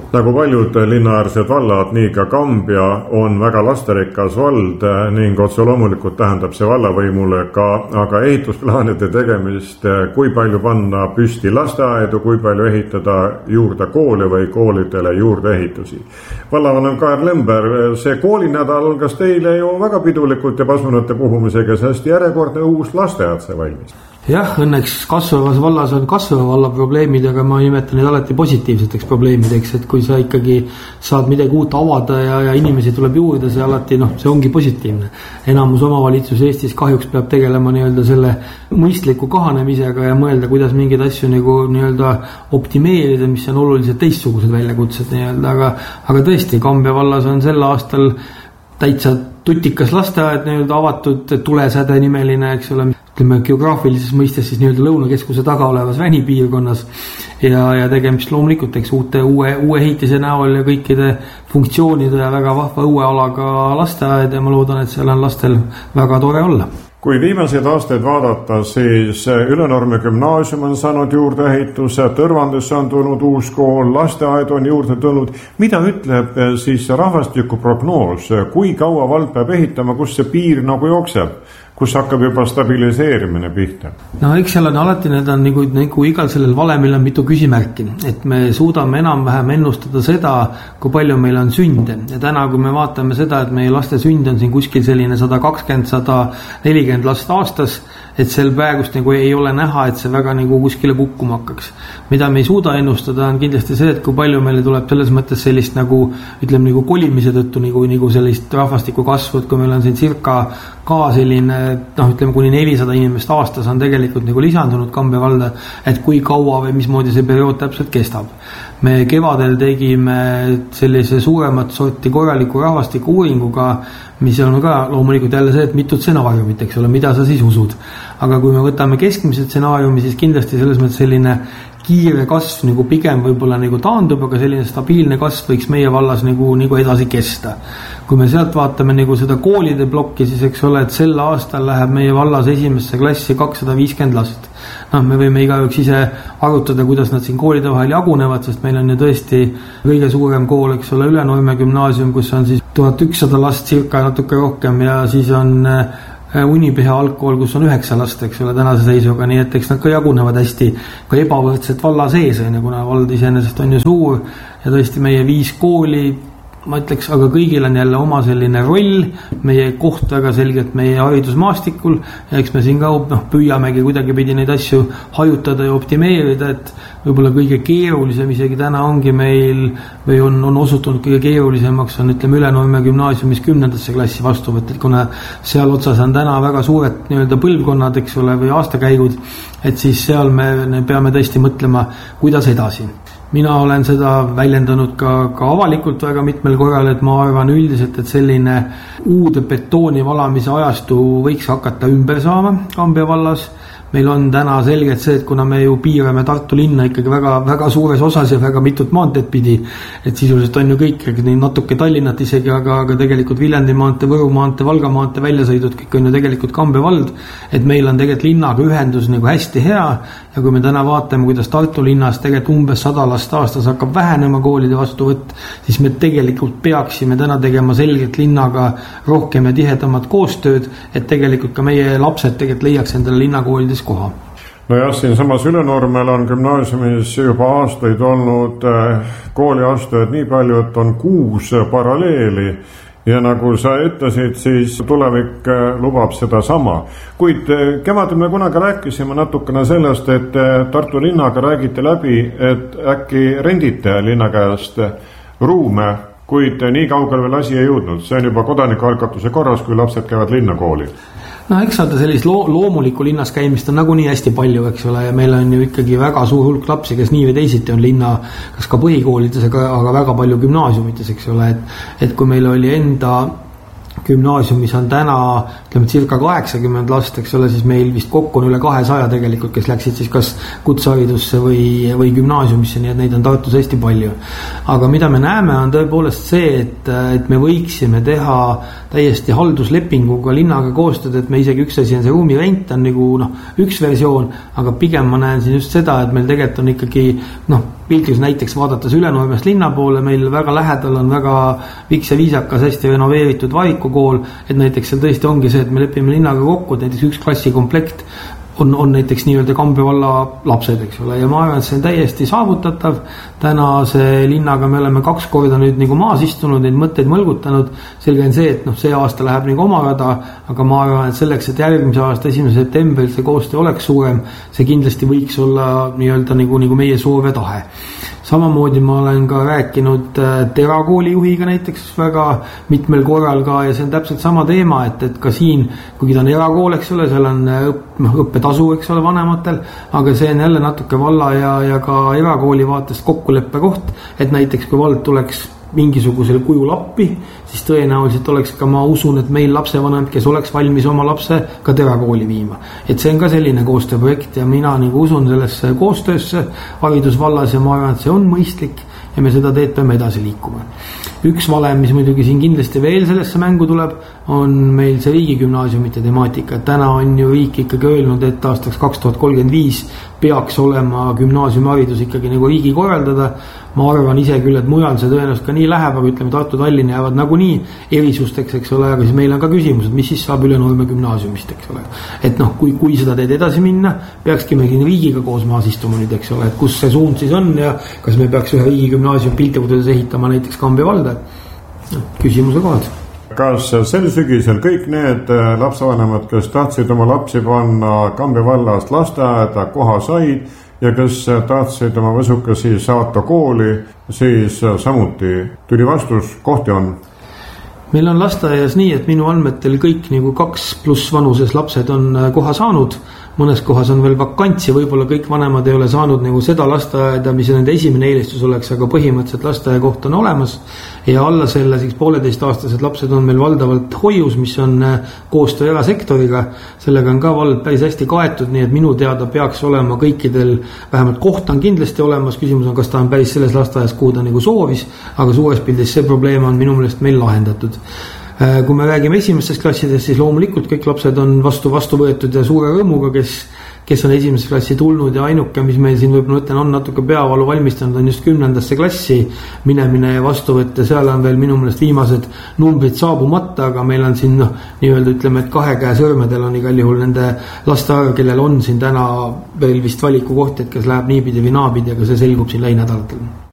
Nagu paljud linnaäärsed vallad, nii ka Kambja on väga lasterikas vald ning otse loomulikult tähendab see vallavõimule ka aga ehitusplaanide tegemist, kui palju panna püsti lasteaedu, kui palju ehitada juurde koole või koolidele juurde ehitusi. Vallavanem Kaer Lember, see koolinädal algas teile ju väga pidulikult ja pasmunate puhumisega, sest järjekordne uus lasteaed sai valmis. Jah, õnneks kasvavas vallas on kasvava valla probleemid, aga ma nimetan neid alati positiivseteks probleemideks, et kui sa ikkagi saad midagi uut avada ja inimesi tuleb juurde, see alati, see ongi positiivne. Enamus omavalitsus Eestis kahjuks peab tegelema nii-öelda selle mõistliku kahanemisega ja mõelda, kuidas mingeid asju nii-öelda optimeerida, mis on oluliselt teistsugused väljakutsed nii-öelda, aga tõesti, Kambja vallas on sel aastal täitsa tutikas lasteaed nii-öelda avatud, tulesäde nimeline, eks ole, ütleme geograafilises mõistes siis nii-öelda lõunakeskuse taga olevas Väni piirkonnas ja tegemist loomulikult uue ehitise näol ja kõikide funktsioonide ja väga vahva õuealaga lasteaed ja ma loodan, et seal on lastel väga tore olla. Kui viimaseid aastaid vaadata, siis Ülenurme gümnaasium on saanud juurde ehituse, Tõrvandesse on tulnud uus kool, lasteaed on juurde tulnud. Mida ütleb siis rahvastikuprognoos, kui kaua vald peab ehitama, kus see piir nagu jookseb, kus hakkab juba stabiliseerimine pihta? No eks seal on alati, need on nagu igal sellel valemil on mitu küsimärki, et me suudame enam-vähem ennustada seda, kui palju meil on sünde. Ja täna, kui me vaatame seda, et meie laste sünd on siin kuskil selline 120-140 last aastas, et seal praegust nagu ei ole näha, et see väga nagu kuskile kukkuma hakkaks. Mida me ei suuda ennustada on kindlasti see, et kui palju meile tuleb selles mõttes sellist nagu, ütleme nagu kolimise tõttu nagu sellist rahvastiku kasvu, et kui meil on siin circa ka selline, ütleme kuni 400 inimest aastas on tegelikult nagu lisandunud Kambja valda, et kui kaua või mismoodi see periood täpselt kestab. Me kevadel tegime sellise suuremat sorti korraliku rahvastiku uuringuga, mis on ka loomulikult jälle see, et mitut stsenaariumit, eks ole, mida sa siis usud. Aga kui me võtame keskmise stsenaariumi, siis kindlasti selles mõttes selline kiire kasv nagu pigem võib-olla nagu taandub, aga selline stabiilne kasv võiks meie vallas nagu edasi kesta. Kui me sealt vaatame nagu seda koolide blokki, siis eks ole, et sel aastal läheb meie vallas esimesse klassi 250 last. Me võime igaüks ise arutada, kuidas nad siin koolide vahel jagunevad, sest meil on ju tõesti kõige suurem kool, eks ole, Ülenurme gümnaasium, kus on siis 1100 last circa natuke rohkem ja siis on Unipeha algkool, kus on 9 last, eks ole, tänase seisuga, nii et eks nad ka jagunevad hästi ka ebavõrdselt valla sees, kuna vald iseenesest on ju suur ja tõesti meie 5 kooli, ma ütleks, aga kõigil on jälle oma selline roll, meie koht väga selgelt meie haridusmaastikul ja eks me siin ka püüamegi kuidagi pidi neid asju hajutada ja optimeerida, et võib-olla kõige keerulisem isegi täna ongi meil või on osutunud kõige keerulisemaks on Ülenurme gümnaasiumis 10. klassi vastuvõtted, kuna seal otsas on täna väga suured nii-öelda põlvkonnad, eks ole, või aastakäigud, et siis seal me peame tõesti mõtlema, kuidas edasi. Mina olen seda väljendanud ka avalikult väga mitmel korral, et ma arvan üldiselt, et selline uude betooni valamise ajastu võiks hakata ümber saama Kambja vallas. Meil on täna selgelt see, et kuna me ju piirame Tartu linna ikkagi väga, väga suures osas ja väga mitut maanteed pidi, et sisuliselt on ju kõik, natuke Tallinnat isegi, aga tegelikult Viljandi maantee, Võru maantee, Valga maantee väljasõidud, kõik on ju tegelikult Kambja vald, et meil on tegelikult linnaga ühendus nagu hästi hea ja kui me täna vaatame, kuidas Tartu linnas tegelikult umbes 100 last aastas hakkab vähenema koolide vastuvõtt, siis me tegelikult peaksime täna tegema selgelt linnaga rohkem ja tihedamat koostööd, et tegelikult ka meie lapsed tegelikult leiaks endale linnakoolides koha. No jah, siin samas Ülenurmel on gümnaasiumis juba aastaid olnud kooliastujad nii palju, et on 6 paralleeli ja nagu sa ütlesid, siis tulevik lubab seda sama. Kuid kevadel me kunagi rääkisime natukene sellest, et Tartu linnaga räägite läbi, et äkki rendite linna käest ruume, kuid nii kaugel veel asi ei jõudnud. See on juba kodanikualgatuse korras, kui lapsed käivad linnakooli. Eks saada sellist loomulikku linnas käimist on nagunii hästi palju, eks ole, ja meil on ju ikkagi väga suur hulk lapsi, kes nii või teisiti on linna, kas ka põhikoolides, aga väga palju gümnaasiumites, eks ole, et kui meil oli enda gümnaasiumis on täna, ütleme, circa 80 last, eks ole, siis meil vist kokku on üle 200 tegelikult, kes läksid siis kas kutseharidusse või gümnaasiumisse, nii et neid on Tartus hästi palju. Aga mida me näeme on tõepoolest see, et me võiksime teha täiesti halduslepinguga linnaga koostööd, et me isegi üks asi on see ruumirent on nagu üks versioon, aga pigem ma näen siin just seda, et meil tegelikult on ikkagi piltlis näiteks vaadates Ülenurmest linna poole, meil väga lähedal on väga viks ja viisakas, hästi renoveeritud Varikukool, et näiteks seal tõesti ongi see, et me lepime linnaga kokku, et näiteks üks klassikomplekt on näiteks nii-öelda Kambja valla lapsed, eks ole, ja ma arvan, et see on täiesti saavutatav. Tänase linnaga me oleme 2 korda nüüd nagu maas istunud, neid mõtteid mõlgutanud. Selge on see, et see aasta läheb nagu oma rada, aga ma arvan, et selleks, et järgmise aasta 1. septembril see koostöö oleks suurem, see kindlasti võiks olla nii-öelda nagu meie soov ja tahe. Samamoodi ma olen ka rääkinud Terakooli juhiga näiteks väga mitmel korral ka, ja see on täpselt sama teema, et ka siin, kuigi ta on erakool, eks ole, seal on õppetasu, eks ole, vanematel, aga see on jälle natuke valla ja ka erakooli vaatest kokkuleppe koht, et näiteks kui vald tuleks mingisugusel kujul appi, siis tõenäoliselt oleks ka, ma usun, et meil lapsevanemad, kes oleks valmis oma lapse ka Terakooli viima. Et see on ka selline koostööprojekt ja mina nagu usun sellesse koostöösse haridusvallas ja ma arvan, et see on mõistlik ja me seda teed peame edasi liikuma. Üks valem, mis muidugi siin kindlasti veel sellesse mängu tuleb, on meil see riigigümnaasiumite temaatika. Täna on ju riik ikkagi öelnud, et aastaks 2035 peaks olema gümnaasiumiharidus ikkagi nagu riigi korraldada. Ma arvan ise küll, et mujal see tõenäoliselt ka nii läheb, aga ütleme, Tartu, Tallinna jäävad nagunii erisusteks, eks ole, aga siis meil on ka küsimus, et mis siis saab Ülenurme gümnaasiumist, eks ole. Et kui seda teed edasi minna, peakski me riigiga koos maas istuma nüüd, eks ole, et kus see suund siis on ja kas me peaks ühe riigigümnaasium Piltlikud ehitama näiteks Kambja valda. Küsimuse kohad. Kas sel sügisel kõik need lapsevanemad, kes tahtsid oma lapsi panna Kambja vallast lasteaeda, koha said ja kes tahtsid oma võsukesi saata kooli, siis samuti tuli vastus, kohti on? Meil on lasteaias nii, et minu andmetel kõik nagu 2+ vanuses lapsed on koha saanud. Mõnes kohas on veel vakantsi, võib-olla kõik vanemad ei ole saanud nagu seda lasteaeda, mis nende esimene eelistus oleks, aga põhimõtteliselt lasteaia koht on olemas. Ja alla selle 1,5-aastased lapsed on meil valdavalt hoius, mis on koostöö erasektoriga. Sellega on ka vald päris hästi kaetud, nii et minu teada peaks olema kõikidel, vähemalt koht on kindlasti olemas, küsimus on, kas ta on päris selles lasteaias, kuhu ta nagu soovis, aga suures pildis see probleem on minu meelest meil lahendatud. Kui me räägime esimestest klassidest, siis loomulikult kõik lapsed on vastu võetud ja suure rõõmuga, kes on esimesest klassi tulnud ja ainuke, mis meil siin võib-olla ütlen, on natuke peavalu valmistanud, on just 10. klassi minemine ja vastuvõtte. Seal on veel minu meelest viimased numbrid saabumata, aga meil on siin nii-öelda ütleme, et 2 käe sõrmedel on igal juhul nende laste arv, kellel on siin täna veel vist valiku koht, et kas läheb niipidi või naapidi, aga see selgub siin lähinädalatel.